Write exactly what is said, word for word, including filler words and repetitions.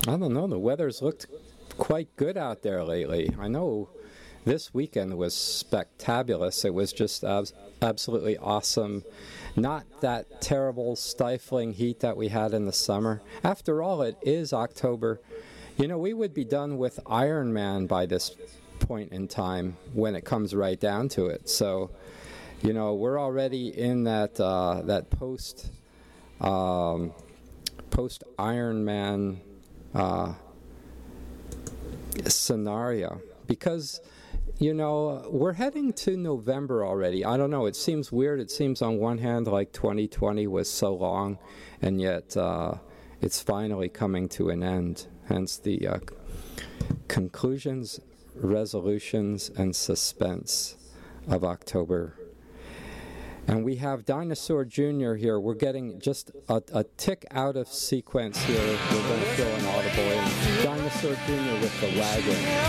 I don't know. The weather's looked quite good out there lately. I know this weekend was spectabulous. It was just ab- absolutely awesome. Not that terrible stifling heat that we had in the summer. After all, it is October. You know, we would be done with Iron Man by this point in time when it comes right down to it. So, you know, we're already in that uh, that post um, post Iron Man uh, scenario, because, you know, we're heading to November already. I don't know, it seems weird. It seems on one hand like twenty twenty was so long, and yet uh, it's finally coming to an end. Hence the uh, conclusions, resolutions, and suspense of October. And we have Dinosaur Junior here. We're getting just a, a tick out of sequence here. We're going to throw an audible in. Dinosaur Junior with the wagon.